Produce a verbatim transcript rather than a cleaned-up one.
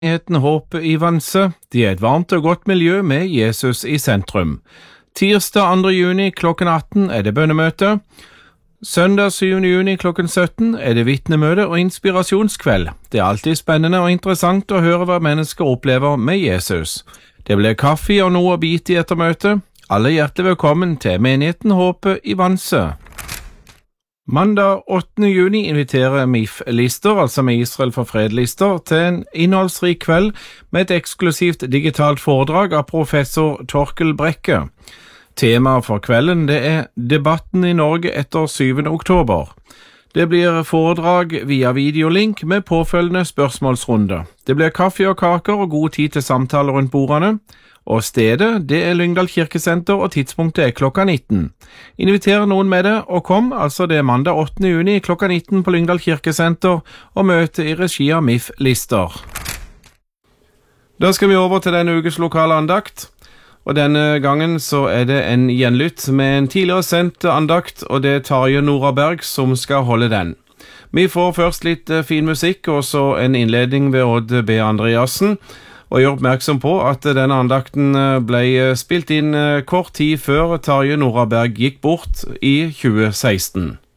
Menigheten Håpet i Vanse. De er et varmt og godt miljø med Jesus i sentrum. Tirsdag andre juni klokken atten er det bønnemøte. Søndag syvende juni klokken sytten er det vitnemøte og inspirasjonskveld. Det er alltid spennende og interessant å høre hva mennesker opplever med Jesus. Det blir kaffe og noe å bite i etter møtet. Alle hjertelig velkommen til Menigheten Håpet i Vanse. Mandag åttende juni inviterer M I F-lister, altså med Israel for fred-lister, til en innholdsrik kveld med et eksklusivt digitalt foredrag av professor Torkel Brekke. Temaet for kvelden det er debatten i Norge etter syvende oktober. Det blir foredrag via videolink med påfølgende spørsmålsrunde. Det blir kaffe og kaker og god tid til samtaler rundt bordene. Og stedet, det er Lyngdal kirkesenter, og tidspunktet er klokka nitten. Inviter noen med det, og kom, altså det er mandag åttende juni klokka nitten på Lyngdal kirkesenter, og møte i regi av M I F-lister. Da skal vi over til denne ukes lokale andakt, og denne gangen så er det en gjenlytt med en tidligere sendt andakt, og det er Tarjei Nora Berg som skal holde den. Vi får først litt fin musikk, og så en innledning ved Odd B. Andreassen, og gjør oppmerksom på at denne andakten ble spilt inn kort tid før Tarjei Nora Berg gikk bort i tjue seksten.